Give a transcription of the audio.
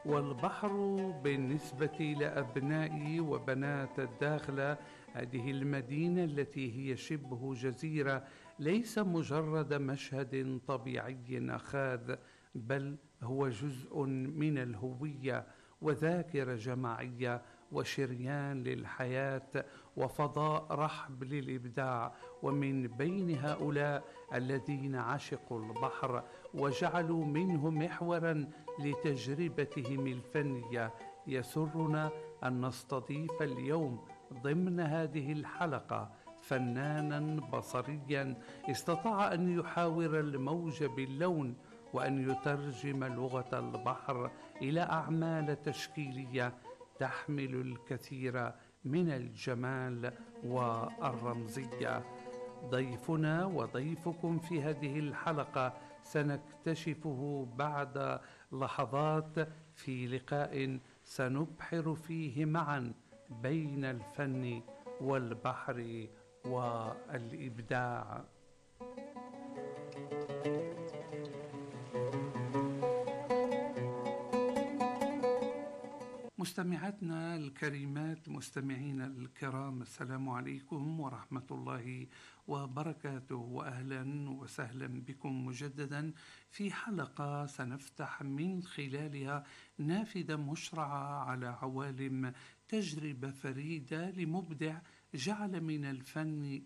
والبحر بالنسبة لأبنائي وبنات الداخلة، هذه المدينة التي هي شبه جزيرة، ليس مجرد مشهد طبيعي أخاذ، بل هو جزء من الهوية وذاكرة جماعية وشريان للحياة وفضاء رحب للإبداع. ومن بين هؤلاء الذين عشقوا البحر وجعلوا منه محورا لتجربتهم الفنية، يسرنا أن نستضيف اليوم ضمن هذه الحلقة فنانا بصريا استطاع أن يحاور الموج باللون وأن يترجم لغة البحر إلى أعمال تشكيلية تحمل الكثير من الجمال والرمزية. ضيفنا وضيفكم في هذه الحلقة سنكتشفه بعد لحظات في لقاء سنبحر فيه معا بين الفن والبحر والإبداع. مستمعاتنا الكريمات، مستمعينا الكرام، السلام عليكم ورحمة الله وبركاته، وأهلا وسهلا بكم مجددا في حلقة سنفتح من خلالها نافذة مشرعة على عوالم تجربة فريدة لمبدع جعل من الفن